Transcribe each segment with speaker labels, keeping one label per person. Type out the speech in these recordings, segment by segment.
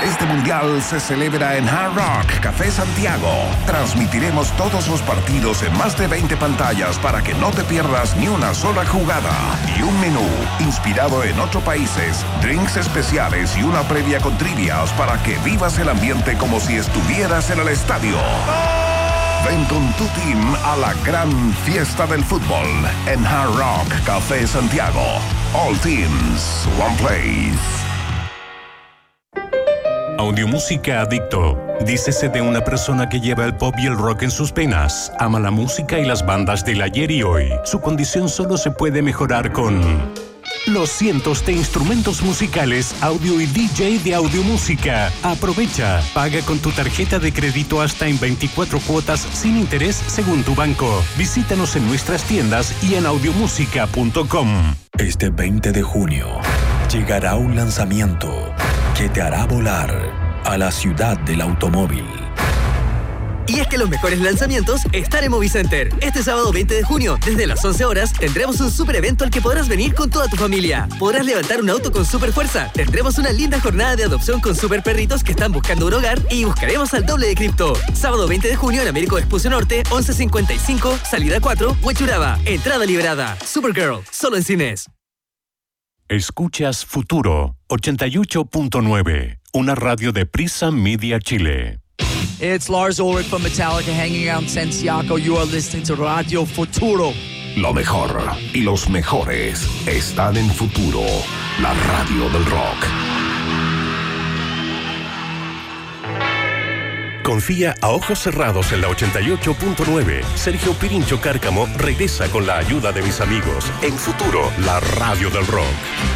Speaker 1: Este mundial se celebra en Hard Rock Café Santiago. Transmitiremos todos los partidos en más de 20 pantallas para que no te pierdas ni una sola jugada. Y un menú inspirado en 8 países, drinks especiales y una previa con trivias para que vivas el ambiente como si estuvieras en el estadio. Ven con tu team a la gran fiesta del fútbol en Hard Rock Café Santiago. All teams, one place.
Speaker 2: Audiomúsica Adicto. Dícese de una persona que lleva el pop y el rock en sus venas. Ama la música y las bandas del ayer y hoy. Su condición solo se puede mejorar con los cientos de instrumentos musicales, audio y DJ de Audiomúsica. Aprovecha. Paga con tu tarjeta de crédito hasta en 24 cuotas sin interés según tu banco. Visítanos en nuestras tiendas y en audiomusica.com.
Speaker 3: Este 20 de junio llegará un lanzamiento que te hará volar a la ciudad del automóvil.
Speaker 4: Y es que los mejores lanzamientos están en Movicenter. Este sábado 20 de junio, desde las 11 horas, tendremos un super evento al que podrás venir con toda tu familia. Podrás levantar un auto con super fuerza. Tendremos una linda jornada de adopción con super perritos que están buscando un hogar y buscaremos al doble de cripto. Sábado 20 de junio en Américo Vespucio Norte, 1155, salida 4, Huechuraba. Entrada liberada. Supergirl, solo en cines.
Speaker 2: Escuchas Futuro 88.9, una radio de Prisa Media Chile.
Speaker 5: It's Lars Ulrich from Metallica hanging out in Santiago. You are listening to Radio Futuro.
Speaker 1: Lo mejor y los mejores están en Futuro, la radio del rock.
Speaker 2: Confía a ojos cerrados en la 88.9. Sergio Pirincho Cárcamo regresa con la ayuda de mis amigos en Futuro, la radio del rock.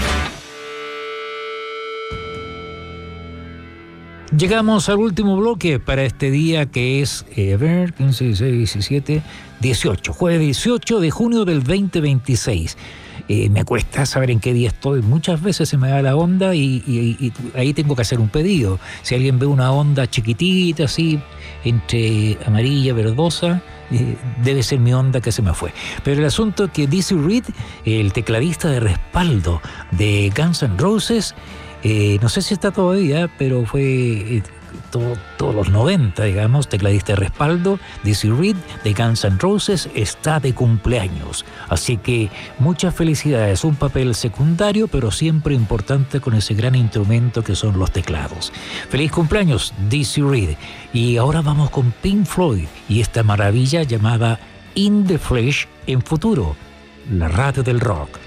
Speaker 6: Llegamos al último bloque para este día que es, 15, 16, 17, 18. Jueves 18 de junio del 2026. Me cuesta saber en qué día estoy. Muchas veces se me da la onda y ahí tengo que hacer un pedido. Si alguien ve una onda chiquitita así, entre amarilla, verdosa, debe ser mi onda que se me fue. Pero el asunto es que Dizzy Reed, el tecladista de respaldo de Guns N' Roses, no sé si está todavía, pero fue todos los 90, digamos, tecladista de respaldo. Dizzy Reed de Guns N' Roses está de cumpleaños. Así que muchas felicidades. Un papel secundario, pero siempre importante con ese gran instrumento que son los teclados. Feliz cumpleaños, Dizzy Reed. Y ahora vamos con Pink Floyd y esta maravilla llamada In the Flesh en Futuro, la radio del rock.